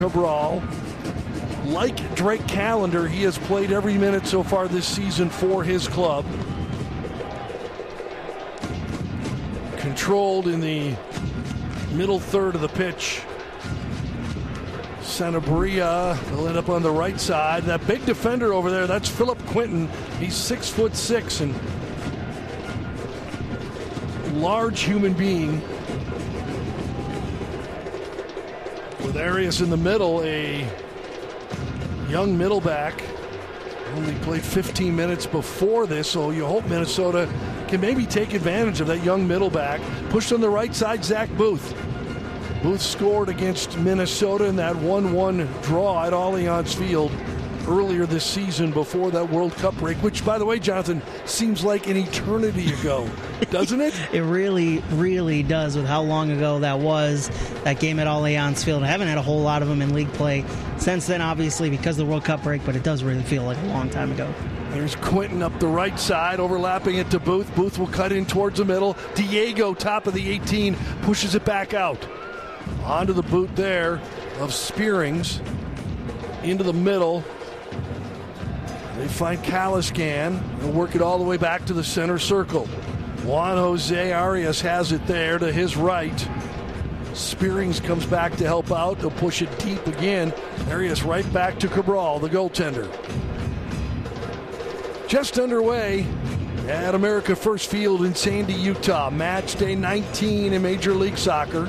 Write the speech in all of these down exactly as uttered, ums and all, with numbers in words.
Cabral. Like Drake Callender, he has played every minute so far this season for his club. Controlled in the middle third of the pitch. Sanabria will end up on the right side. That big defender over there, that's Philip Quinton. He's six foot six and large human being. With Arias in the middle, a young middleback. Only played fifteen minutes before this, so you hope Minnesota can maybe take advantage of that young middleback. Pushed on the right side, Zach Booth. Booth scored against Minnesota in that one one draw at Allianz Field earlier this season before that World Cup break, which, by the way, Jonathan, seems like an eternity ago, doesn't it? It really, really does with how long ago that was, that game at Allianz Field. I haven't had a whole lot of them in league play since then, obviously, because of the World Cup break, but it does really feel like a long time ago. There's Quinton up the right side, overlapping it to Booth. Booth will cut in towards the middle. Diego, top of the eighteen, pushes it back out. Onto the boot there of Spearings. Into the middle. They find Caliscan. They'll work it all the way back to the center circle. Juan Jose Arias has it there to his right. Spearings comes back to help out. They'll push it deep again. Arias right back to Cabral, the goaltender. Just underway at America First Field in Sandy, Utah. Match day nineteen in Major League Soccer.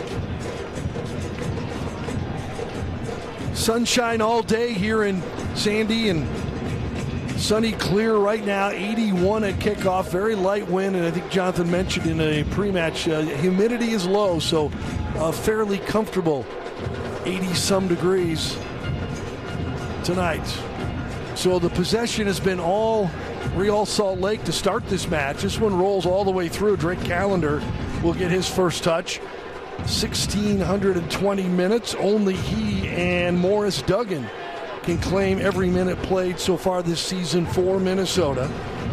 Sunshine all day here in Sandy and sunny clear right now, eighty-one at kickoff, very light wind, and I think Jonathan mentioned in a pre-match, uh, humidity is low, so uh, fairly comfortable, eighty-some degrees tonight. So the possession has been all Real Salt Lake to start this match. This one rolls all the way through. Drake Callender will get his first touch. one thousand six hundred twenty minutes, only he and Morris Duggan can claim every minute played so far this season for Minnesota.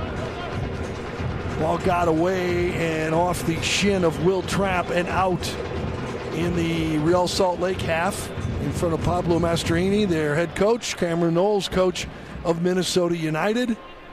Ball got away and off the shin of Will Trapp and out in the Real Salt Lake half in front of Pablo Mastroeni, their head coach. Cameron Knowles, coach of Minnesota United.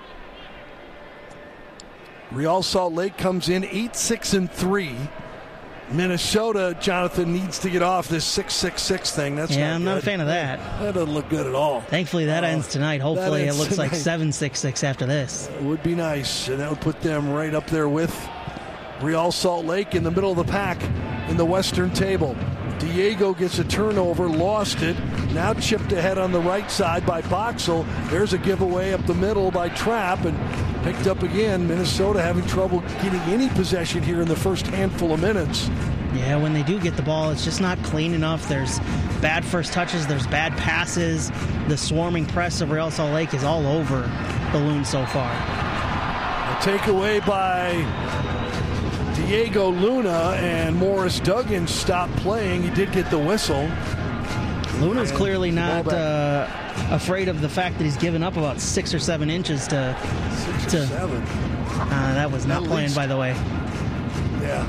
Real Salt Lake comes in eight six and three. Minnesota, Jonathan, needs to get off this six six six thing. That's yeah, not I'm good. not a fan of that. That doesn't look good at all. Thankfully, that uh, ends tonight. Hopefully, ends it looks tonight. Like seven six six after this. It would be nice, and that would put them right up there with Real Salt Lake in the middle of the pack in the Western table. Diego gets a turnover, lost it. Now chipped ahead on the right side by Boxall. There's a giveaway up the middle by Trapp, and picked up again. Minnesota having trouble getting any possession here in the first handful of minutes. Yeah, when they do get the ball, it's just not clean enough. There's bad first touches. There's bad passes. The swarming press of Real Salt Lake is all over the Loons so far. A takeaway by Diego Luna, and Morris Duggan stopped playing. He did get the whistle. Luna's and clearly not uh, afraid of the fact that he's given up about six or seven inches to. Six to or seven. Uh, that was not At planned, least. by the way. Yeah.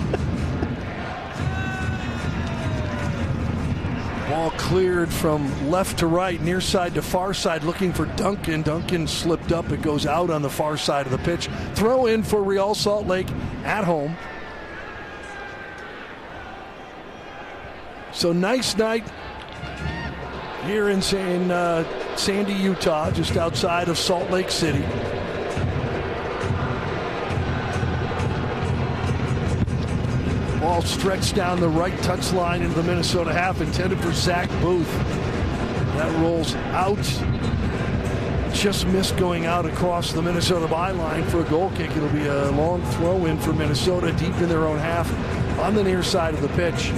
Ball cleared from left to right, near side to far side, looking for Duncan. Duncan slipped up. It goes out on the far side of the pitch. Throw in for Real Salt Lake at home. So nice night here in, in uh, Sandy, Utah, just outside of Salt Lake City. Ball stretched down the right touchline into the Minnesota half, intended for Zach Booth. That rolls out. Just missed going out across the Minnesota byline for a goal kick. It'll be a long throw in for Minnesota deep in their own half on the near side of the pitch.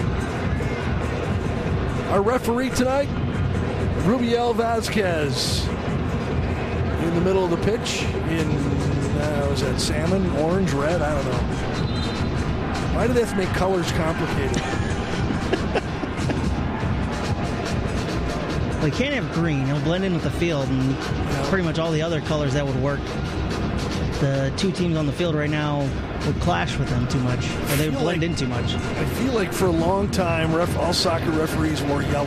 Our referee tonight, Rubiel Vasquez. In the middle of the pitch in, uh, was that salmon, orange, red? I don't know. Why do they have to make colors complicated? Well, you can't have green. It'll blend in with the field, and yeah. pretty much all the other colors that would work. the two teams on the field right now would clash with them too much, or they would blend like, in too much. I feel like for a long time, ref, all soccer referees wore yellow.